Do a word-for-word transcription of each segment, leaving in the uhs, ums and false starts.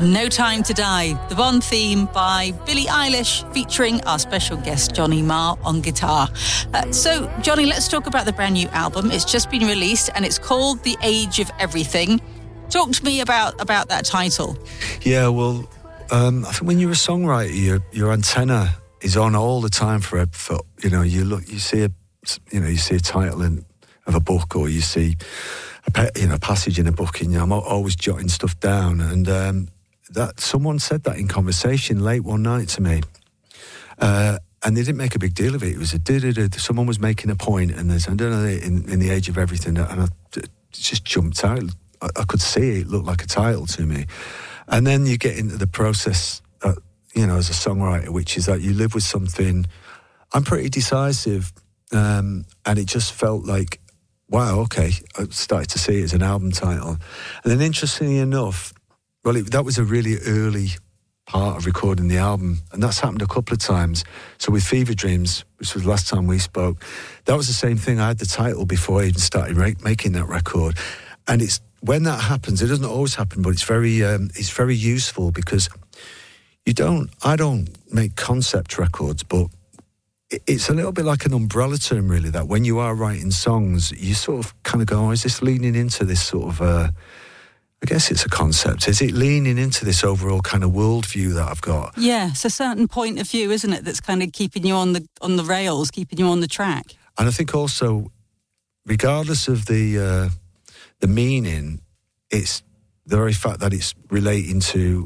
No Time to Die, the Bond theme by Billie Eilish, featuring our special guest Johnny Marr on guitar. Uh, so, Johnny, let's talk about the brand new album. It's just been released and it's called The Age of Everything. Talk to me about, about that title. Yeah, well, um, I think when you're a songwriter, your your antenna is on all the time for, for you know, you look, you see a, you know, you see a title in, of a book, or you see a you know passage in a book, and you know, I'm always jotting stuff down. And um, that someone said that in conversation late one night to me, uh, and they didn't make a big deal of it. It was a da-da-da. Someone was making a point, and there's I don't know in, in the age of everything, and I it just jumped out. I, I could see it, it looked like a title to me, and then you get into the process, uh, you know, as a songwriter, which is that you live with something. I'm pretty decisive, um, and it just felt like, wow, okay, I started to see it as an album title. And then interestingly enough, well, it, that was a really early part of recording the album, and that's happened a couple of times. So with Fever Dreams, which was the last time we spoke, that was the same thing. I had the title before I even started ra- making that record. And it's when that happens, it doesn't always happen, but it's very um, it's very useful, because you don't, I don't make concept records, but it's a little bit like an umbrella term, really, that when you are writing songs, you sort of kind of go, oh, is this leaning into this sort of, uh, I guess it's a concept. Is it leaning into this overall kind of worldview that I've got? Yeah, it's a certain point of view, isn't it, that's kind of keeping you on the on the rails, keeping you on the track. And I think also, regardless of the uh, the meaning, it's the very fact that it's relating to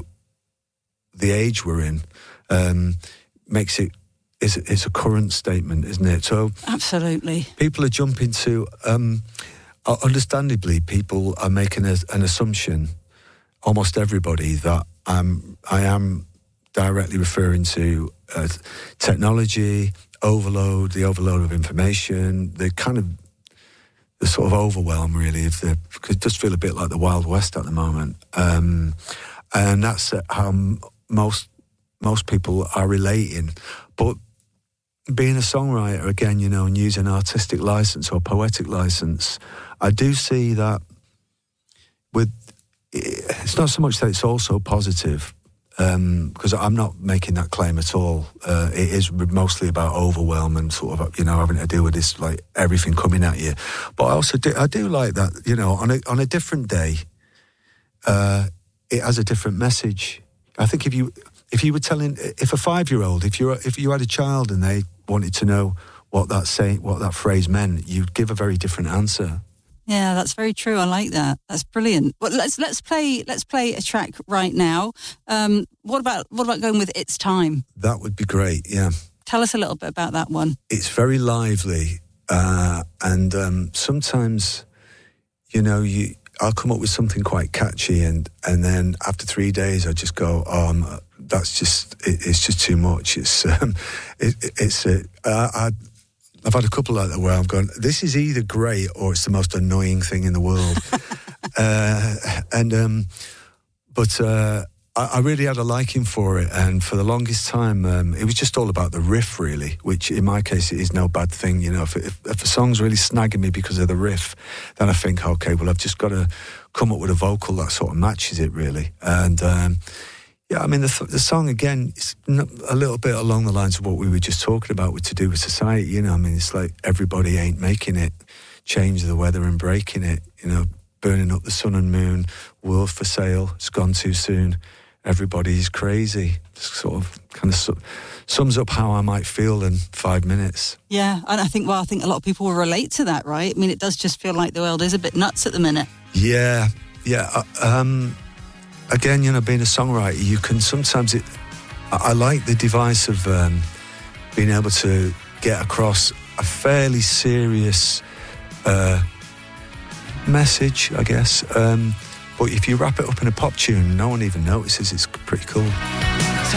the age we're in um, makes it, It's, it's a current statement, isn't it? So absolutely, people are jumping to. Um, understandably, people are making a, an assumption. Almost everybody that um, I am directly referring to uh, technology overload, the overload of information, the kind of the sort of overwhelm, really. Of the, it does feel a bit like the Wild West at the moment, um, and that's how most most people are relating, but. Being a songwriter, again, you know, and using artistic license or poetic license, I do see that with, it's not so much that it's also positive, um, because I'm not making that claim at all. Uh, it is mostly about overwhelm and sort of, you know, having to deal with this, like, everything coming at you. But I also do, I do like that, you know, on a, on a different day, uh, it has a different message. I think if you... If you were telling, if a five-year-old, if you if you had a child and they wanted to know what that say, what that phrase meant, you'd give a very different answer. Yeah, that's very true. I like that. That's brilliant. Well, let's let's play let's play a track right now. Um, what about what about going with It's Time? That would be great. Yeah. Tell us a little bit about that one. It's very lively, uh, and um, sometimes, you know, you I'll come up with something quite catchy, and and then after three days, I just go, oh, I'm, that's just it, it's just too much. It's um, it, it's uh, I, I've had a couple like that where I've gone, this is either great or it's the most annoying thing in the world. uh, and um, but uh, I, I really had a liking for it, and for the longest time, um, it was just all about the riff, really. Which in my case, it is no bad thing. You know, if, if, if a song's really snagging me because of the riff, then I think, okay, well, I've just got to come up with a vocal that sort of matches it, really. And um, yeah, I mean, the, the song, again, is a little bit along the lines of what we were just talking about with To Do With Society, you know. I mean, it's like everybody ain't making it, change the weather and breaking it, you know, burning up the sun and moon, world for sale, it's gone too soon, everybody's crazy. Sort of kind of su- sums up how I might feel in five minutes. Yeah, and I think, well, I think a lot of people will relate to that, right? I mean, it does just feel like the world is a bit nuts at the minute. Yeah, yeah, uh, um... Again, you know, being a songwriter, you can sometimes... It, I, I like the device of um, being able to get across a fairly serious uh, message, I guess. Um, but if you wrap it up in a pop tune, no one even notices. It's pretty cool.